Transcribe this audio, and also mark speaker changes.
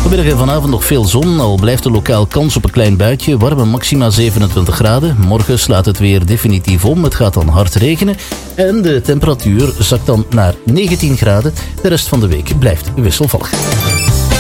Speaker 1: Vanmiddag en vanavond nog veel zon, al blijft er lokaal kans op een klein buitje. Warme maxima 27 graden. Morgen slaat het weer definitief om. Het gaat dan hard regenen. En de temperatuur zakt dan naar 19 graden. De rest van de week blijft wisselvallig.